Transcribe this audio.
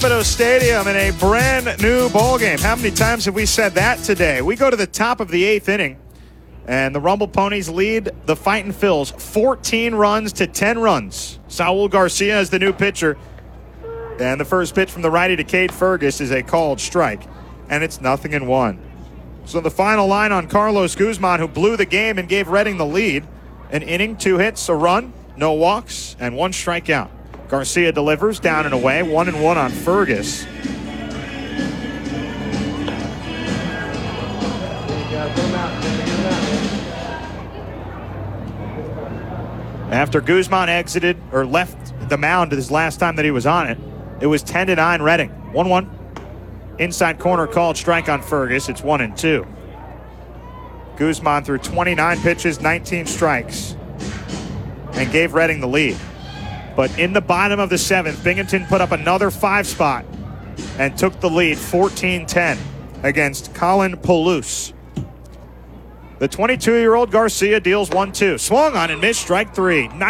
Barbados Stadium in a brand new ball game. How many times have we said that today? We go to the top of the 8th inning, and the Rumble Ponies lead the Fightin' Phils 14 runs to 10 runs. Saul Garcia is the new pitcher, and the first pitch from the righty to Cade Fergus is a called strike, and it's 0-1. So the final line on Carlos Guzman, who blew the game and gave Reading the lead: an inning, 2 hits, a run, no walks, and 1 strikeout. Garcia delivers down and away, 1-1 on Fergus. After Guzman exited or left the mound his last time that he was on it, it was 10-9 Reading. 1-1. Inside corner called strike on Fergus. It's 1-2. Guzman threw 29 pitches, 19 strikes, and gave Reading the lead. But in the bottom of the 7th, Binghamton put up another 5-spot and took the lead 14-10 against Colin Palouse. The 22-year-old Garcia deals 1-2. Swung on and missed, strike 3.